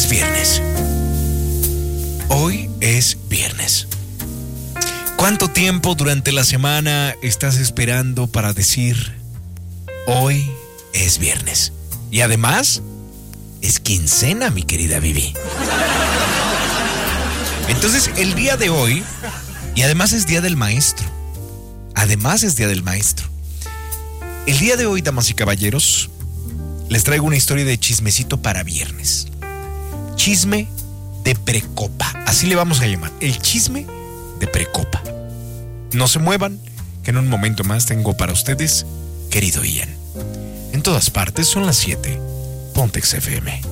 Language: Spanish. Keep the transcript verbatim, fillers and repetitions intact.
es viernes. Hoy es viernes. ¿Cuánto tiempo durante la semana estás esperando para decir hoy es viernes? Y además, es quincena, mi querida Vivi. Entonces, el día de hoy, y además es Día del Maestro. Además es Día del Maestro. El día de hoy, damas y caballeros, les traigo una historia de chismecito para viernes. Chisme de precopa. Así le vamos a llamar. El chisme de precopa. No se muevan, que en un momento más tengo para ustedes, querido Ian. En todas partes son las siete. Pontex F M.